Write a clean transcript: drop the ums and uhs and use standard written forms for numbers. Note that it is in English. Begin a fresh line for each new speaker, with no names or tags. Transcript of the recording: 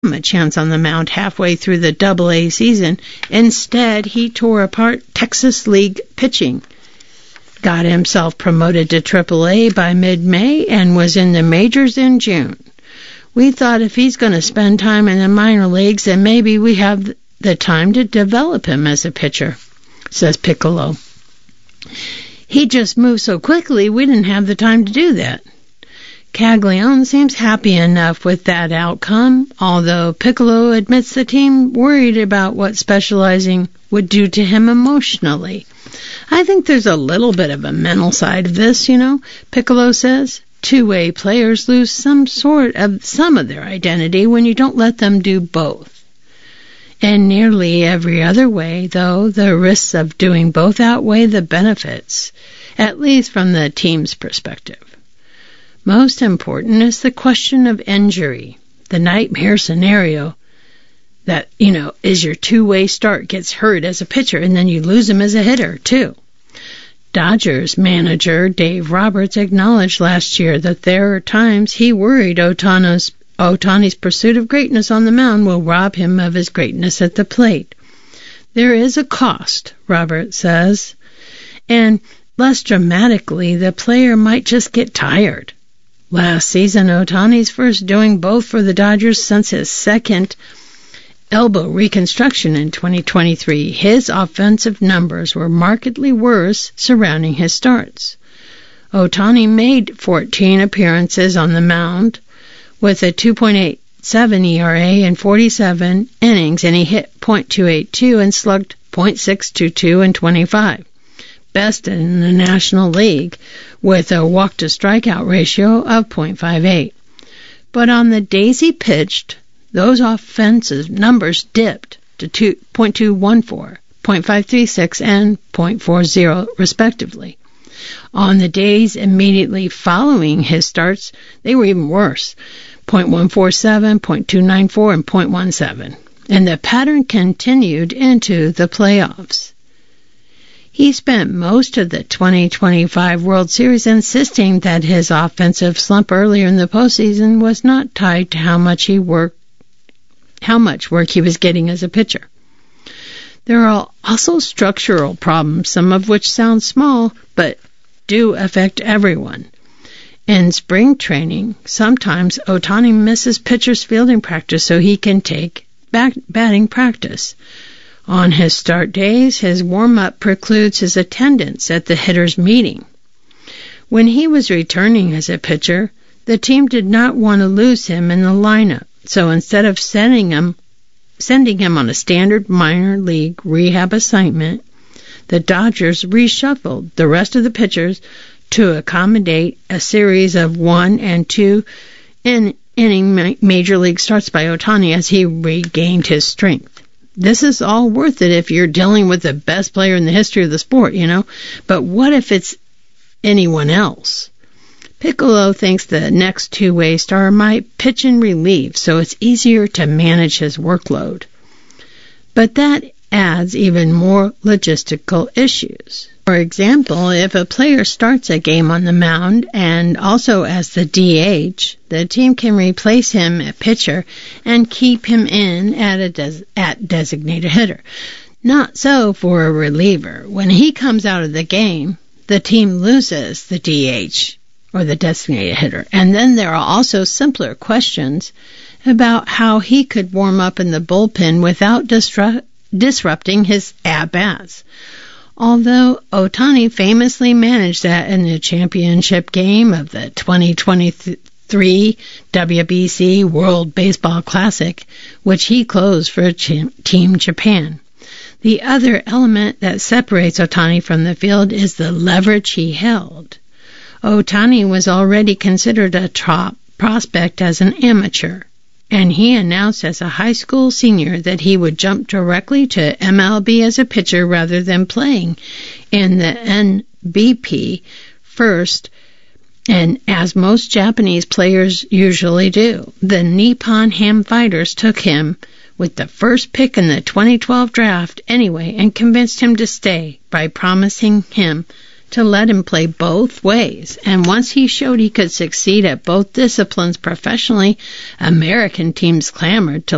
him a chance on the mound halfway through the Double-A season. Instead, he tore apart Texas League pitching, got himself promoted to Triple-A by mid-May, and was in the majors in June. We thought if he's going to spend time in the minor leagues, then maybe we have the time to develop him as a pitcher, says Piccolo. He just moved so quickly, we didn't have the time to do that. Caglione seems happy enough with that outcome, although Piccolo admits the team worried about what specializing would do to him emotionally. I think there's a little bit of a mental side of this, Piccolo says. Two-way players lose some of their identity when you don't let them do both. In nearly every other way, though, the risks of doing both outweigh the benefits, at least from the team's perspective. Most important is the question of injury, the nightmare scenario that, is your two-way start gets hurt as a pitcher and then you lose him as a hitter, too. Dodgers manager Dave Roberts acknowledged last year that there are times he worried Ohtani's pursuit of greatness on the mound will rob him of his greatness at the plate. There is a cost, Roberts says, and less dramatically, the player might just get tired. Last season, Ohtani's first doing both for the Dodgers since his second elbow reconstruction in 2023. His offensive numbers were markedly worse surrounding his starts. Ohtani made 14 appearances on the mound with a 2.87 ERA in 47 innings, and he hit .282 and slugged .622 in 25. Best in the National League, with a walk-to-strikeout ratio of .58. But on the days he pitched, those offensive numbers dipped to .214, .536, and .40, respectively. On the days immediately following his starts, they were even worse, .147, .294, and .17. And the pattern continued into the playoffs. He spent most of the 2025 World Series insisting that his offensive slump earlier in the postseason was not tied to how much work he was getting as a pitcher. There are also structural problems, some of which sound small, but do affect everyone. In spring training, sometimes Ohtani misses pitcher's fielding practice so he can take batting practice. On his start days, his warm-up precludes his attendance at the hitter's meeting. When he was returning as a pitcher, the team did not want to lose him in the lineup, so instead of sending him on a standard minor league rehab assignment, the Dodgers reshuffled the rest of the pitchers to accommodate a series of 1 and 2 inning major league starts by Ohtani as he regained his strength. This is all worth it if you're dealing with the best player in the history of the sport, But what if it's anyone else? Piccolo thinks the next two-way star might pitch in relief, so it's easier to manage his workload. But that adds even more logistical issues. For example, if a player starts a game on the mound and also as the DH, the team can replace him at pitcher and keep him in at designated hitter. Not so for a reliever. When he comes out of the game, the team loses the DH, or the designated hitter. And then there are also simpler questions about how he could warm up in the bullpen without disrupting his at-bats. Although Ohtani famously managed that in the championship game of the 2023 WBC World Baseball Classic, which he closed for Team Japan. The other element that separates Ohtani from the field is the leverage he held. Ohtani was already considered a top prospect as an amateur, and he announced as a high school senior that he would jump directly to MLB as a pitcher rather than playing in the NBP first, and as most Japanese players usually do. The Nippon Ham Fighters took him with the first pick in the 2012 draft anyway and convinced him to stay by promising him to let him play both ways. And once he showed he could succeed at both disciplines professionally, American teams clamored to